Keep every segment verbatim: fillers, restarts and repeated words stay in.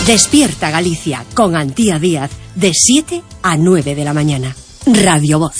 Despierta Galicia con Antía Díaz de siete a nueve de la mañana. Radio Voz.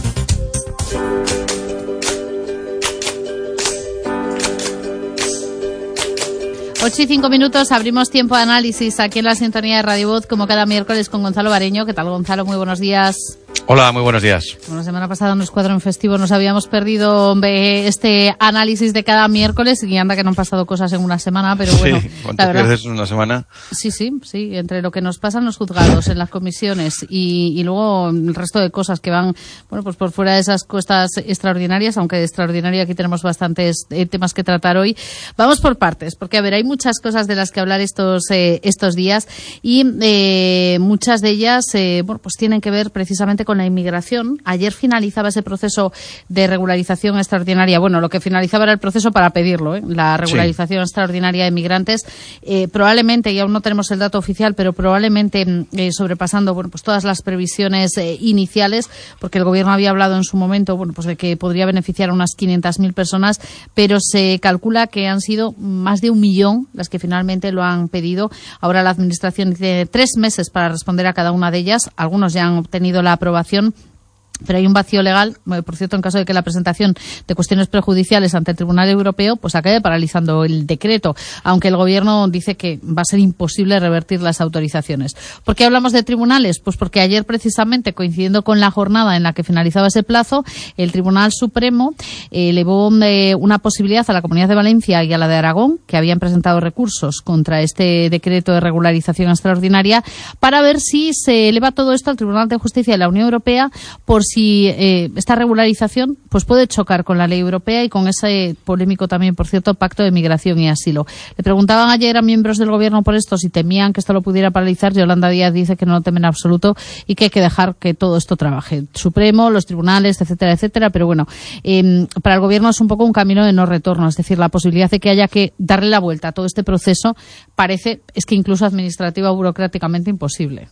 Ocho y cinco minutos, abrimos tiempo de análisis aquí en la sintonía de Radio Voz, como cada miércoles con Gonzalo Bareño. ¿Qué tal, Gonzalo? Muy buenos días. Hola, muy buenos días. Bueno, la semana pasada en el Escuadrón Festivo nos habíamos perdido este análisis de cada miércoles y anda que no han pasado cosas en una semana, pero bueno. Sí, ¿cuánto pierdes en una semana? Sí, sí, sí, entre lo que nos pasa en los juzgados, en las comisiones y, y luego el resto de cosas que van, bueno, pues por fuera de esas cosas extraordinarias, aunque de extraordinaria aquí tenemos bastantes eh, temas que tratar hoy. Vamos por partes, porque a ver, hay muchas cosas de las que hablar estos eh, estos días y eh, muchas de ellas, eh, bueno, pues tienen que ver precisamente con la inmigración. Ayer finalizaba ese proceso de regularización extraordinaria. Bueno, lo que finalizaba era el proceso para pedirlo, ¿eh? La regularización sí. extraordinaria de migrantes. Eh, probablemente, y aún no tenemos el dato oficial, pero probablemente eh, sobrepasando, bueno, pues todas las previsiones eh, iniciales, porque el gobierno había hablado en su momento, bueno, pues de que podría beneficiar a unas quinientas mil personas, pero se calcula que han sido más de un millón las que finalmente lo han pedido. Ahora la administración tiene tres meses para responder a cada una de ellas. Algunos ya han obtenido la aprobación, pero hay un vacío legal, por cierto, en caso de que la presentación de cuestiones prejudiciales ante el Tribunal Europeo pues acabe paralizando el decreto, aunque el Gobierno dice que va a ser imposible revertir las autorizaciones. ¿Por qué hablamos de tribunales? Pues porque ayer, precisamente, coincidiendo con la jornada en la que finalizaba ese plazo, el Tribunal Supremo eh, elevó eh, una posibilidad a la Comunidad de Valencia y a la de Aragón, que habían presentado recursos contra este decreto de regularización extraordinaria, para ver si se eleva todo esto al Tribunal de Justicia de la Unión Europea por si eh, esta regularización pues puede chocar con la ley europea y con ese polémico también, por cierto, pacto de migración y asilo. Le preguntaban ayer a miembros del gobierno por esto si temían que esto lo pudiera paralizar. Yolanda Díaz dice que no lo temen en absoluto y que hay que dejar que todo esto trabaje. El Supremo, los tribunales, etcétera, etcétera. Pero bueno, eh, para el gobierno es un poco un camino de no retorno. Es decir, la posibilidad de que haya que darle la vuelta a todo este proceso parece, es que incluso administrativa o burocráticamente imposible.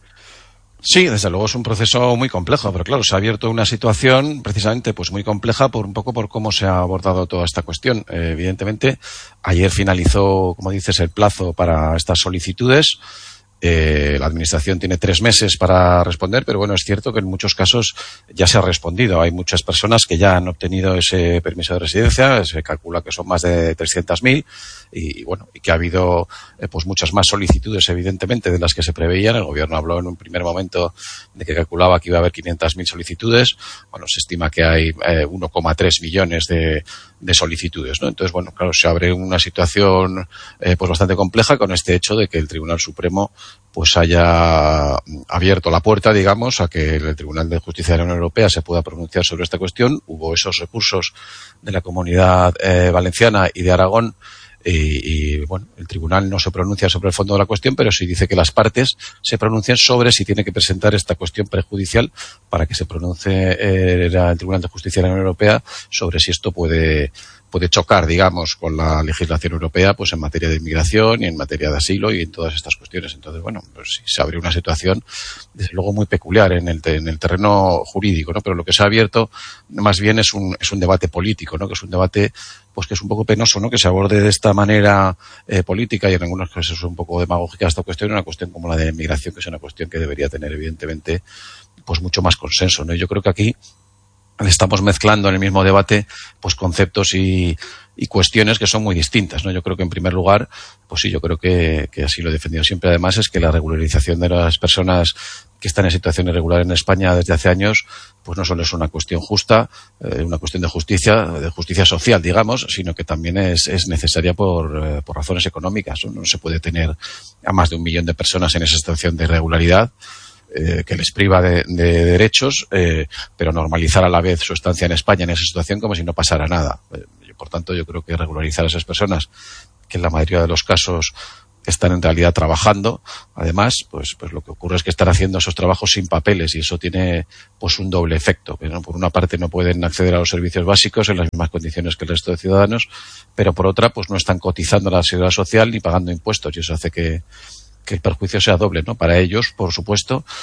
Sí, desde luego es un proceso muy complejo, pero claro, se ha abierto una situación precisamente pues muy compleja por un poco por cómo se ha abordado toda esta cuestión. Eh, evidentemente, ayer finalizó, como dices, el plazo para estas solicitudes. Eh, la Administración tiene tres meses para responder, pero bueno, es cierto que en muchos casos ya se ha respondido. Hay muchas personas que ya han obtenido ese permiso de residencia, se calcula que son más de trescientas mil y, y bueno, y que ha habido eh, pues muchas más solicitudes, evidentemente, de las que se preveían. El Gobierno habló en un primer momento de que calculaba que iba a haber quinientas mil solicitudes. Bueno, se estima que hay eh, uno coma tres millones de de solicitudes, ¿no? Entonces, bueno, claro, se abre una situación eh, pues bastante compleja con este hecho de que el Tribunal Supremo pues haya abierto la puerta, digamos, a que el Tribunal de Justicia de la Unión Europea se pueda pronunciar sobre esta cuestión. Hubo esos recursos de la Comunidad eh, Valenciana y de Aragón. Y, y, bueno, el tribunal no se pronuncia sobre el fondo de la cuestión, pero sí dice que las partes se pronuncian sobre si tiene que presentar esta cuestión prejudicial para que se pronuncie eh, el Tribunal de Justicia de la Unión Europea sobre si esto puede puede chocar, digamos, con la legislación europea pues en materia de inmigración y en materia de asilo y en todas estas cuestiones. Entonces, bueno, pues sí, se abre una situación, desde luego, muy peculiar en el, en el terreno jurídico, ¿no? Pero lo que se ha abierto más bien es un, es un debate político, ¿no? Que es un debate pues que es un poco penoso, ¿no? Que se aborde de esta manera eh, política y en algunos casos es un poco demagógica esta cuestión, una cuestión como la de inmigración, que es una cuestión que debería tener, evidentemente, pues mucho más consenso, ¿no? Y yo creo que aquí estamos mezclando en el mismo debate pues conceptos y, y cuestiones que son muy distintas, ¿no? Yo creo que en primer lugar, pues sí, yo creo que, que así lo he defendido siempre, además, es que la regularización de las personas que están en situación irregular en España desde hace años, pues no solo es una cuestión justa, eh, una cuestión de justicia, de justicia social, digamos, sino que también es, es necesaria por, eh, por razones económicas, ¿no? No se puede tener a más de un millón de personas en esa situación de irregularidad, Eh, que les priva de, de derechos, eh, pero normalizar a la vez su estancia en España en esa situación como si no pasara nada. Eh, por tanto, yo creo que regularizar a esas personas, que en la mayoría de los casos están en realidad trabajando, además, pues, pues lo que ocurre es que están haciendo esos trabajos sin papeles y eso tiene pues un doble efecto, ¿no? Por una parte no pueden acceder a los servicios básicos en las mismas condiciones que el resto de ciudadanos, pero por otra pues no están cotizando a la seguridad social ni pagando impuestos y eso hace que que el perjuicio sea doble, ¿no? Para ellos, por supuesto,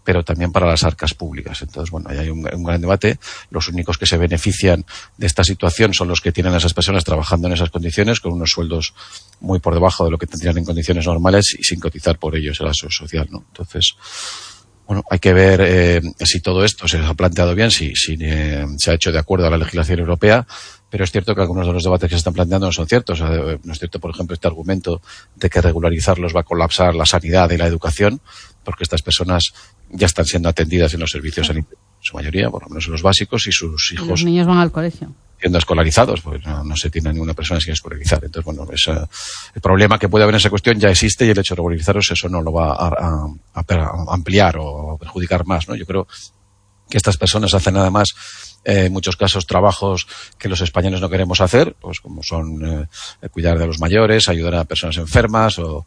pero también para las arcas públicas. Entonces, bueno, ahí hay un, un gran debate. Los únicos que se benefician de esta situación son los que tienen a esas personas trabajando en esas condiciones, con unos sueldos muy por debajo de lo que tendrían en condiciones normales y sin cotizar por ellos en la seguridad social, ¿no? Entonces, bueno, hay que ver eh, si todo esto se ha planteado bien, si, si eh, se ha hecho de acuerdo a la legislación europea, pero es cierto que algunos de los debates que se están planteando no son ciertos. No es cierto, por ejemplo, este argumento de que regularizarlos va a colapsar la sanidad y la educación, porque estas personas ya están siendo atendidas en los servicios sanitarios, en su mayoría, por lo menos en los básicos, y sus hijos... Los niños van al colegio. Siendo escolarizados, pues no, no se tiene ninguna persona sin escolarizar. Entonces, bueno, esa, el problema que puede haber en esa cuestión ya existe y el hecho de regularizarlos eso no lo va a, a, a, a ampliar o a perjudicar más, ¿no? Yo creo que estas personas hacen nada más, eh, en muchos casos, trabajos que los españoles no queremos hacer, pues como son eh, cuidar de los mayores, ayudar a personas enfermas o,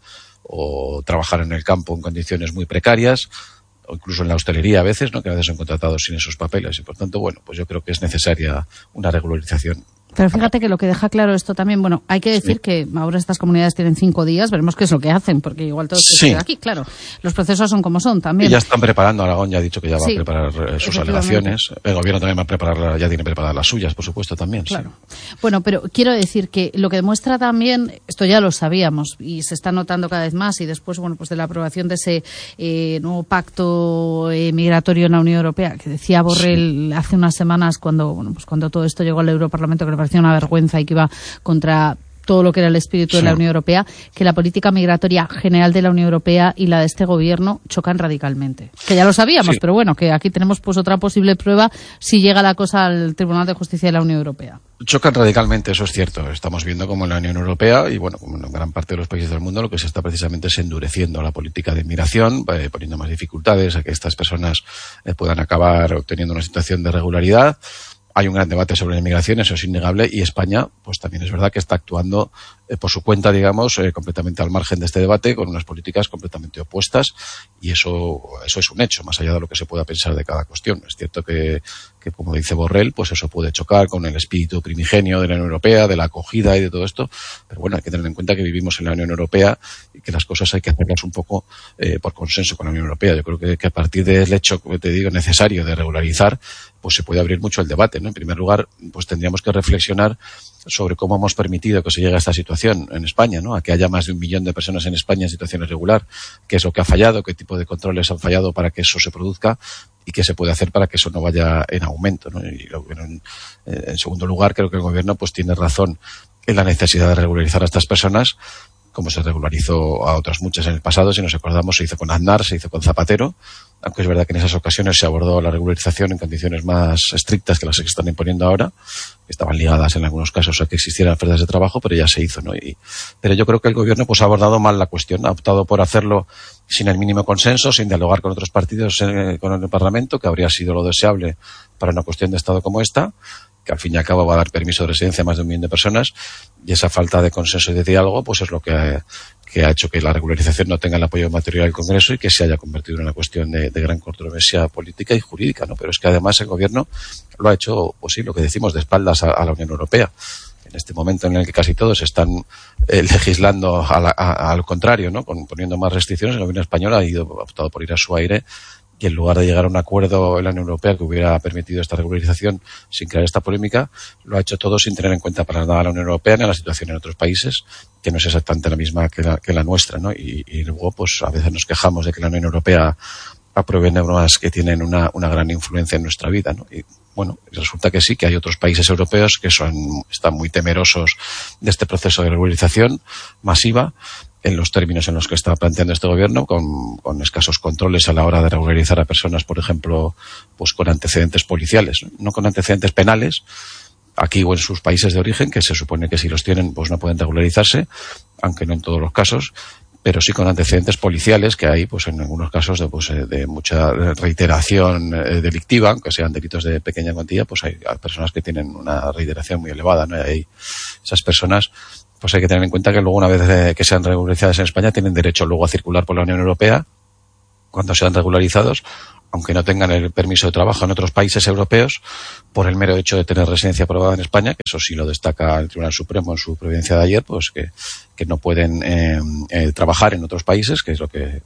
o trabajar en el campo en condiciones muy precarias, o incluso en la hostelería a veces, ¿no? Que a veces son contratados sin esos papeles y por tanto, bueno, pues yo creo que es necesaria una regularización. Pero fíjate que lo que deja claro esto también, bueno, hay que decir sí. que ahora estas comunidades tienen cinco días, veremos qué es lo que hacen, porque igual todo se queda aquí, claro. Los procesos son como son también. Y ya están preparando, Aragón ya ha dicho que ya va sí, a preparar sus alegaciones. El gobierno también va a preparar, ya tiene preparadas las suyas, por supuesto, también. Claro. Sí. Bueno, pero quiero decir que lo que demuestra también, esto ya lo sabíamos y se está notando cada vez más y después, bueno, pues de la aprobación de ese eh, nuevo pacto eh, migratorio en la Unión Europea, que decía Borrell sí. hace unas semanas cuando, bueno, pues cuando todo esto llegó al Europarlamento, que le parecía una vergüenza y que iba contra todo lo que era el espíritu sí. de la Unión Europea, que la política migratoria general de la Unión Europea y la de este gobierno chocan radicalmente. Que ya lo sabíamos, sí. pero bueno, que aquí tenemos pues otra posible prueba si llega la cosa al Tribunal de Justicia de la Unión Europea. Chocan radicalmente, eso es cierto. Estamos viendo como en la Unión Europea y bueno, como en gran parte de los países del mundo, lo que se está precisamente es endureciendo la política de inmigración, eh, poniendo más dificultades a que estas personas eh, puedan acabar obteniendo una situación de regularidad. Hay un gran debate sobre la inmigración, eso es innegable, y España, pues también es verdad que está actuando eh, por su cuenta, digamos, eh, completamente al margen de este debate, con unas políticas completamente opuestas, y eso, eso es un hecho, más allá de lo que se pueda pensar de cada cuestión. Es cierto que, que, como dice Borrell, pues eso puede chocar con el espíritu primigenio de la Unión Europea, de la acogida y de todo esto, pero bueno, hay que tener en cuenta que vivimos en la Unión Europea y que las cosas hay que hacerlas un poco eh, por consenso con la Unión Europea. Yo creo que, que a partir del hecho, que te digo, necesario de regularizar, pues se puede abrir mucho el debate, ¿no? En primer lugar, pues tendríamos que reflexionar sobre cómo hemos permitido que se llegue a esta situación en España, ¿no? A que haya más de un millón de personas en España en situación irregular, qué es lo que ha fallado, qué tipo de controles han fallado para que eso se produzca y qué se puede hacer para que eso no vaya en aumento, ¿no? Y en, en segundo lugar, creo que el gobierno pues tiene razón en la necesidad de regularizar a estas personas, como se regularizó a otras muchas en el pasado. Si nos acordamos, se hizo con Aznar, se hizo con Zapatero, aunque es verdad que en esas ocasiones se abordó la regularización en condiciones más estrictas que las que se están imponiendo ahora, que estaban ligadas en algunos casos a que existieran ofertas de trabajo, pero ya se hizo, ¿no? Y, pero yo creo que el gobierno pues ha abordado mal la cuestión, ha optado por hacerlo sin el mínimo consenso, sin dialogar con otros partidos en, con el Parlamento, que habría sido lo deseable para una cuestión de Estado como esta, que al fin y al cabo va a dar permiso de residencia a más de un millón de personas, y esa falta de consenso y de diálogo pues es lo que ha, que ha hecho que la regularización no tenga el apoyo material del Congreso y que se haya convertido en una cuestión de, de gran controversia política y jurídica, ¿no? Pero es que además el Gobierno lo ha hecho, pues sí, lo que decimos, de espaldas a, a la Unión Europea. En este momento en el que casi todos están eh, legislando a la, a, al contrario, ¿no? Con, poniendo más restricciones, el Gobierno español ha ido, ha optado por ir a su aire, y en lugar de llegar a un acuerdo en la Unión Europea que hubiera permitido esta regularización sin crear esta polémica, lo ha hecho todo sin tener en cuenta para nada a la Unión Europea ni a la situación en otros países, que no es exactamente la misma que la, que la nuestra, ¿no? Y, y luego, pues a veces nos quejamos de que la Unión Europea apruebe normas que tienen una, una gran influencia en nuestra vida, ¿no? Y bueno, resulta que sí, que hay otros países europeos que son, están muy temerosos de este proceso de regularización masiva, en los términos en los que está planteando este gobierno, con, con escasos controles a la hora de regularizar a personas, por ejemplo, pues con antecedentes policiales, no, no con antecedentes penales, aquí o en sus países de origen, que se supone que si los tienen, pues no pueden regularizarse, aunque no en todos los casos, pero sí con antecedentes policiales, que hay, pues en algunos casos de, pues, de mucha reiteración eh, delictiva, aunque sean delitos de pequeña cuantía, pues hay, hay personas que tienen una reiteración muy elevada, ¿no? Y hay esas personas, pues hay que tener en cuenta que luego, una vez que sean regularizadas en España, tienen derecho luego a circular por la Unión Europea cuando sean regularizados, aunque no tengan el permiso de trabajo en otros países europeos, por el mero hecho de tener residencia aprobada en España, que eso sí lo destaca el Tribunal Supremo en su providencia de ayer, pues que, que no pueden eh, eh, trabajar en otros países, que es lo que una cuestión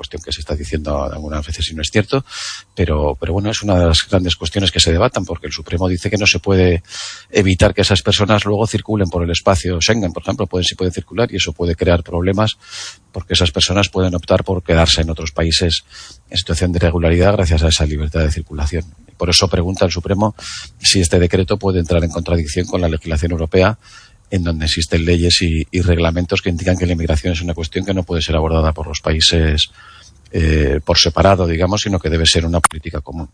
cuestión que se está diciendo algunas veces y no es cierto, pero, pero bueno, es una de las grandes cuestiones que se debatan, porque el Supremo dice que no se puede evitar que esas personas luego circulen por el espacio Schengen, por ejemplo, pueden sí pueden circular y eso puede crear problemas porque esas personas pueden optar por quedarse en otros países en situación de irregularidad gracias a esa libertad de circulación. Y por eso pregunta el Supremo si este decreto puede entrar en contradicción con la legislación europea, en donde existen leyes y, y reglamentos que indican que la inmigración es una cuestión que no puede ser abordada por los países eh, por separado, digamos, sino que debe ser una política común.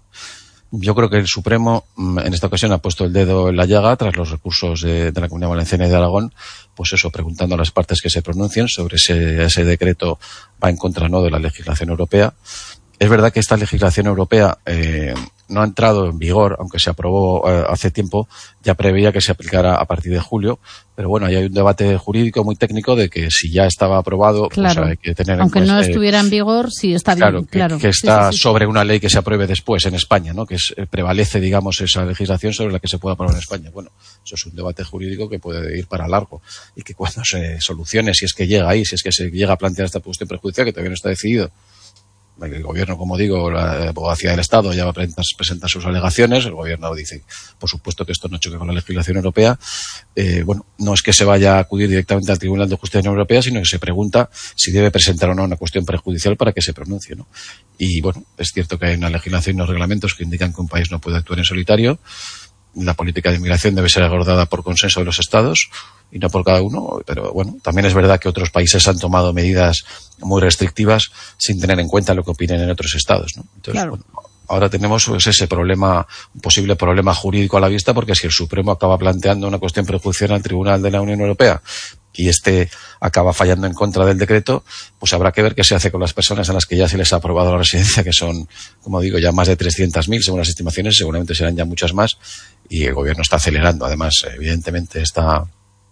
Yo creo que el Supremo en esta ocasión ha puesto el dedo en la llaga tras los recursos de, de la Comunidad Valenciana y de Aragón, pues eso, preguntando a las partes que se pronuncien sobre ese, ese decreto va en contra no de la legislación europea. Es verdad que esta legislación europea eh, no ha entrado en vigor, aunque se aprobó eh, hace tiempo, ya preveía que se aplicara a partir de julio, pero bueno, ahí hay un debate jurídico muy técnico de que si ya estaba aprobado, claro, pues hay que tener en aunque cuenta, no eh, estuviera en vigor, sí está claro, bien, que, claro. que está sí, sí, sí. sobre una ley que se apruebe después en España, ¿no? Que es, eh, prevalece, digamos, esa legislación sobre la que se puede aprobar en España. Bueno, eso es un debate jurídico que puede ir para largo y que cuando se solucione, si es que llega ahí, si es que se llega a plantear esta cuestión prejudicial, que todavía no está decidido, el gobierno, como digo, la abogacía del Estado ya va a presentar, presentar sus alegaciones, el gobierno dice, por supuesto, que esto no choque con la legislación europea. Eh, bueno, no es que se vaya a acudir directamente al Tribunal de Justicia de la Unión Europea, sino que se pregunta si debe presentar o no una cuestión prejudicial para que se pronuncie, ¿no? Y bueno, es cierto que hay una legislación y unos reglamentos que indican que un país no puede actuar en solitario. La política de inmigración debe ser abordada por consenso de los Estados y no por cada uno, pero bueno, también es verdad que otros países han tomado medidas muy restrictivas sin tener en cuenta lo que opinen en otros Estados, ¿no? Entonces, claro. bueno, ahora tenemos pues, ese problema, un posible problema jurídico a la vista, porque si el Supremo acaba planteando una cuestión prejudicial al Tribunal de la Unión Europea y este acaba fallando en contra del decreto, pues habrá que ver qué se hace con las personas a las que ya se les ha aprobado la residencia, que son, como digo, ya más de trescientas mil según las estimaciones, seguramente serán ya muchas más, y el gobierno está acelerando, además, evidentemente, esta,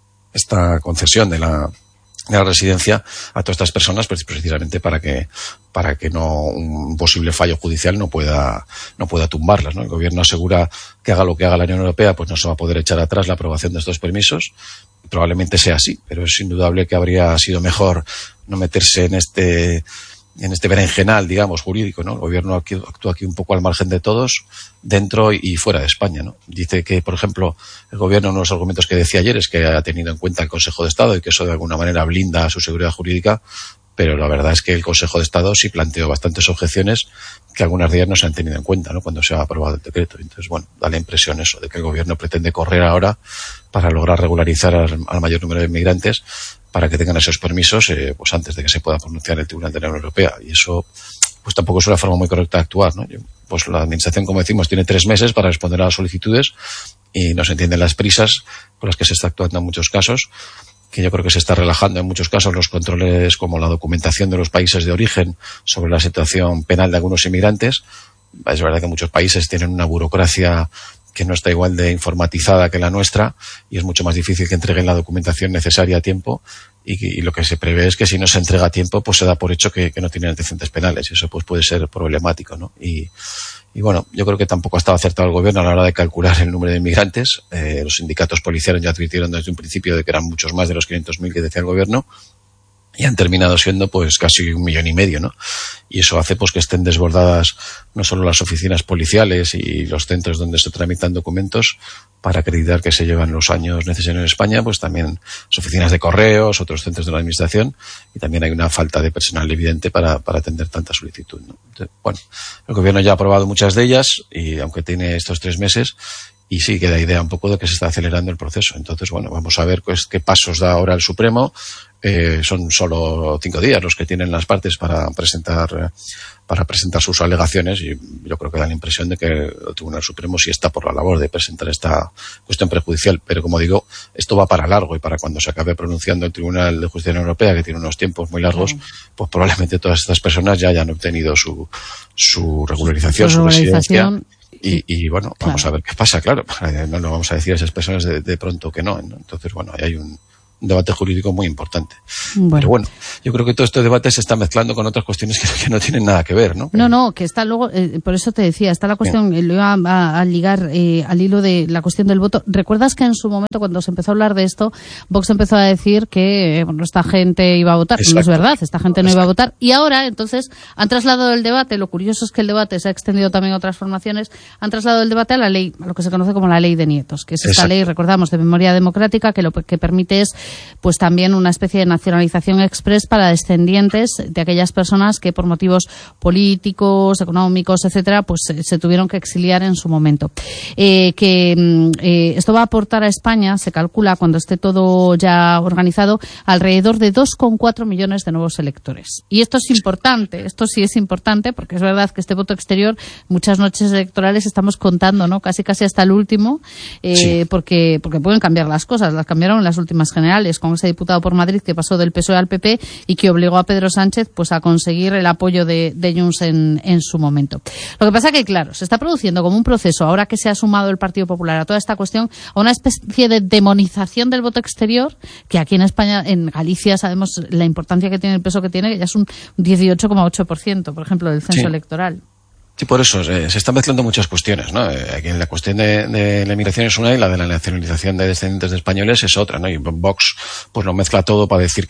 esta concesión de la, de la residencia a todas estas personas, pues precisamente para que, para que no, un posible fallo judicial no pueda, no pueda tumbarlas, ¿no? El gobierno asegura que haga lo que haga la Unión Europea, pues no se va a poder echar atrás la aprobación de estos permisos. Probablemente sea así, pero es indudable que habría sido mejor no meterse en este, en este berenjenal, digamos, jurídico, ¿no? El gobierno actúa aquí un poco al margen de todos, dentro y fuera de España, ¿no? Dice que, por ejemplo, el gobierno, uno de los argumentos que decía ayer es que ha tenido en cuenta el Consejo de Estado y que eso de alguna manera blinda su seguridad jurídica, pero la verdad es que el Consejo de Estado sí planteó bastantes objeciones que algunas de ellas no se han tenido en cuenta, ¿no? Cuando se ha aprobado el decreto. Entonces, bueno, da la impresión eso, de que el gobierno pretende correr ahora para lograr regularizar al, al mayor número de inmigrantes para que tengan esos permisos eh, pues antes de que se pueda pronunciar el Tribunal de la Unión Europea. Y eso pues tampoco es una forma muy correcta de actuar, ¿no? Pues la Administración, como decimos, tiene tres meses para responder a las solicitudes y no se entienden las prisas con las que se está actuando en muchos casos, que yo creo que se está relajando en muchos casos los controles como la documentación de los países de origen sobre la situación penal de algunos inmigrantes. Es verdad que muchos países tienen una burocracia que no está igual de informatizada que la nuestra y es mucho más difícil que entreguen la documentación necesaria a tiempo y, y lo que se prevé es que si no se entrega a tiempo pues se da por hecho que, que no tienen antecedentes penales y eso pues puede ser problemático, ¿no? Y, y bueno, yo creo que tampoco ha estado acertado el gobierno a la hora de calcular el número de inmigrantes. Eh, los sindicatos policiales ya advirtieron desde un principio de que eran muchos más de los quinientos mil que decía el gobierno y han terminado siendo pues casi un millón y medio, ¿no? Y eso hace pues que estén desbordadas no solo las oficinas policiales y los centros donde se tramitan documentos para acreditar que se llevan los años necesarios en España, pues también las oficinas de correos, otros centros de la administración, y también hay una falta de personal evidente para, para atender tanta solicitud, ¿no? Entonces, bueno, el gobierno ya ha aprobado muchas de ellas y aunque tiene estos tres meses, y sí que da idea un poco de que se está acelerando el proceso. Entonces, bueno, vamos a ver pues, qué pasos da ahora el Supremo. Eh, son solo cinco días los que tienen las partes para presentar para presentar sus alegaciones y yo creo que da la impresión de que el Tribunal Supremo sí está por la labor de presentar esta cuestión prejudicial. Pero como digo, esto va para largo y para cuando se acabe pronunciando el Tribunal de Justicia de la Unión Europea, que tiene unos tiempos muy largos, sí, pues probablemente todas estas personas ya hayan obtenido su, su regularización, su, su residencia. Y, y bueno, vamos claro. a ver qué pasa, claro. No nos vamos a decir a esas personas de, de pronto que no, ¿no? Entonces, bueno, ahí hay un, debate jurídico muy importante. Bueno. Pero bueno, yo creo que todo este debate se está mezclando con otras cuestiones que, que no tienen nada que ver, ¿no? No, no, que está luego, eh, por eso te decía, está la cuestión, eh, lo iba a, a ligar eh, al hilo de la cuestión del voto. ¿Recuerdas que en su momento, cuando se empezó a hablar de esto, Vox empezó a decir que, eh, bueno, esta gente iba a votar? Exacto. No es verdad, esta gente no Exacto. iba a votar. Y ahora, entonces, han trasladado el debate, lo curioso es que el debate se ha extendido también a otras formaciones, han trasladado el debate a la ley, a lo que se conoce como la ley de nietos, que es esta Exacto. ley, recordamos, de memoria democrática, que lo que permite es, pues también una especie de nacionalización express para descendientes de aquellas personas que por motivos políticos, económicos, etcétera, pues se, se tuvieron que exiliar en su momento. Eh, que eh, esto va a aportar a España, se calcula, cuando esté todo ya organizado, alrededor de dos coma cuatro millones de nuevos electores. Y esto es importante, esto sí es importante, porque es verdad que este voto exterior, muchas noches electorales estamos contando, ¿no? Casi casi hasta el último, eh, sí. porque, porque pueden cambiar las cosas. Las cambiaron en las últimas generales, con ese diputado por Madrid que pasó del P S O E al P P y que obligó a Pedro Sánchez pues a conseguir el apoyo de, de Junts en, en su momento. Lo que pasa que, claro, se está produciendo como un proceso, ahora que se ha sumado el Partido Popular a toda esta cuestión, a una especie de demonización del voto exterior, que aquí en España, en Galicia, sabemos la importancia que tiene, el peso que tiene, que ya es un dieciocho coma ocho por ciento, por ejemplo, del censo sí. electoral. Sí, por eso eh, se están mezclando muchas cuestiones, ¿no? Eh, aquí la cuestión de, de la inmigración es una y la de la nacionalización de descendientes de españoles es otra, ¿no? Y Vox pues lo mezcla todo para decir